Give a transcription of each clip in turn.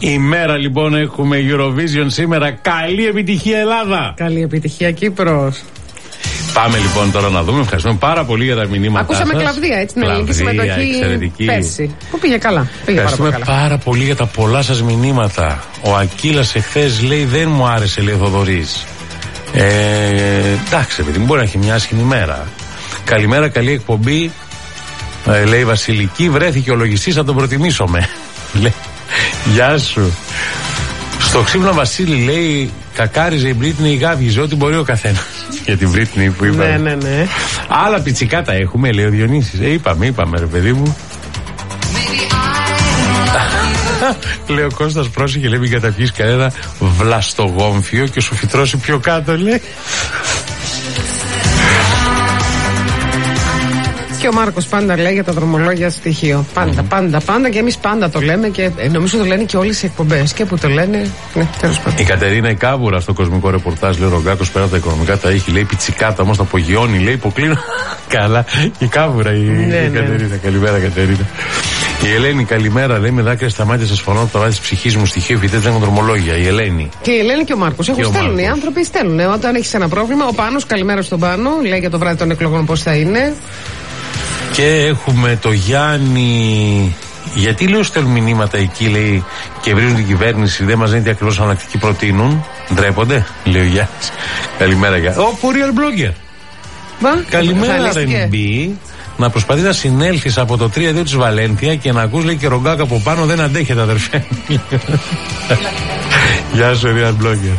ημέρα λοιπόν έχουμε Eurovision σήμερα. Καλή επιτυχία Ελλάδα. Καλή επιτυχία Κύπρος. Πάμε λοιπόν τώρα να δούμε. Ευχαριστούμε πάρα πολύ για τα μηνύματα. Ακούσαμε σας. Κλαβδία, έτσι, την ελληνική συμμετοχή εξαιρετική. Πέρσι. Που πήγε καλά. Ευχαριστούμε πάρα πολύ για τα πολλά σας μηνύματα. Ο Ακύλας εχθές λέει δεν μου άρεσε, λέει ο Θοδωρής. Εντάξει, επειδή μπορεί να έχει μια άσχημη μέρα. Καλημέρα, καλή εκπομπή. Λέει η Βασιλική, βρέθηκε ο λογιστής, θα τον προτιμήσουμε. Γεια σου. Στο ξύπνο Βασίλη λέει, κακάριζε η Μπρίτνεϊ, γάβγιζε ό,τι μπορεί ο καθένας. Για την Μπρίτνεϊ που είπαμε. Ναι. Άλλα πιτσικάτα έχουμε, λέει ο Διονύσης. Είπαμε ρε παιδί μου. Λέει ο Κώστας, πρόσεχε, λέει, μην καταπιείς κανένα βλαστογόμφιο και σου φυτρώσει πιο κάτω, λέει. Και ο Μάρκος πάντα λέει για τα δρομολόγια στοιχείο. Πάντα και εμείς πάντα το λέμε και νομίζω το λένε και όλες οι εκπομπές. Και που το λένε, ναι, τέλος πάντων. Η Κατερίνα η Κάβουρα στο κοσμικό ρεπορτάζ, λέει ο Ρογκάκος, πέρα από τα οικονομικά τα έχει, λέει πιτσικάτα, όμως τα απογειώνει, λέει υποκλίνω. Καλά, η Κάβουρα η Κατερίνα. Καλημέρα Κατερίνα. Η Ελένη, καλημέρα, λέει με δάκρυα στα μάτια σας φωνώ από το βάθη της ψυχής μου στοιχείο, φοιτές δεν έχουν δρομολόγια. Η Ελένη. Και η Ελένη και ο Μάρκος. Στέλνουν οι άνθρωποι, στέλνουν. Όταν έχεις ένα πρόβλημα, ο Πάνος, καλημέρα στον Πάνο, λέει για το βράδυ των εκλογών πώς θα είναι. Και έχουμε το Γιάννη. Γιατί λέω στέλνουν μηνύματα εκεί, λέει, και βρίζουν την κυβέρνηση, δεν μας λένε τι ακριβώς ανακτική προτείνουν. Ντρέπονται, λέει ο Γιάννης. Καλημέρα, Γιάννη. Ω, real blogger. Καλημέρα, RNB. Να προσπαθεί να συνέλθεις από το 3-2 της Βαλένθια και να ακούς, λέει, και Ρογκάκα από πάνω, δεν αντέχεται, αδερφέ. Γεια σου, real blogger.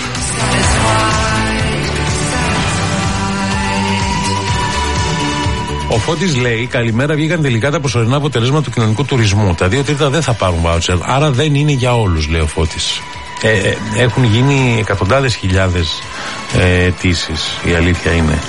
Ο Φώτης λέει, καλημέρα, βγήκαν τελικά τα προσωρινά αποτελέσματα του κοινωνικού τουρισμού. Τα 2/3 δεν θα πάρουν βάουτσερ, άρα δεν είναι για όλους, λέει ο Φώτης. Έχουν γίνει εκατοντάδες χιλιάδες αιτήσεις, η αλήθεια είναι.